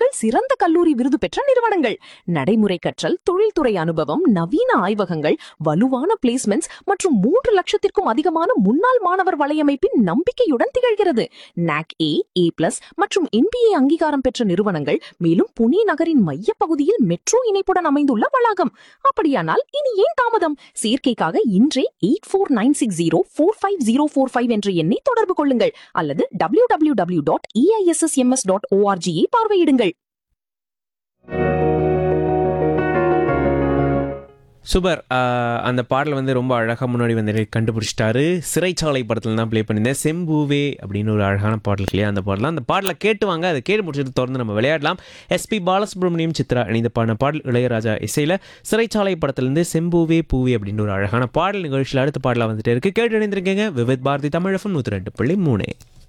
முதல் சிறந்த கல்லூரி விருது பெற்ற நிறுவனங்கள். நடைமுறை கற்றல், தொழில்துறை அனுபவம், நவீன ஆய்வகங்கள், வலுவான பிளேஸ்மெண்ட்ஸ் மற்றும் 3 லட்சத்திற்கும் அதிகமான முன்னாள் மாணவர் வலையமைப்பின் நம்பிக்கையுடன் திகழ்கிறது. NAC A, A+ மற்றும் NBA அங்கீகாரம் பெற்ற நிறுவனங்கள். மேலும் புனே நகரின் மைய பகுதியில் மெட்ரோ இணைப்புடன் அமைந்துள்ள வளாகம். அப்படியானால் இனி ஏன் தாமதம்? சேர்க்கைக்காக இன்றே 8490450445 என்ற எண்ணை தொடர்பு கொள்ளுங்கள் அல்லது www.eissms.org பார்வையிடுங்கள். சூப்பர். அந்த பாடல் வந்து ரொம்ப அழகாக முன்னாடி வந்து கண்டுபிடிச்சிட்டாரு. சிறைச்சாலை படத்தில் தான் ப்ளே பண்ணியிருந்தேன். செம்பூவே அப்படின்னு ஒரு அழகான பாடல் இல்லையா? அந்த பாடலை கேட்டு வாங்க. அதை கேட்டு முடிச்சது தொடர்ந்து நம்ம விளையாடலாம். SP பாலசுப்ரமணியம், சித்ரா இணைந்த பாடல் இளையராஜா இசையில் சிறைச்சாலை படத்திலிருந்து செம்பூவே பூவே அப்படின்னு ஒரு அழகான பாடல் நிகழ்ச்சியில் அடுத்த பாடலாக வந்துட்டே இருக்கு. கேட்டு இணைந்திருக்கீங்க விவித் பாரதி தமிழ் FM 102.3.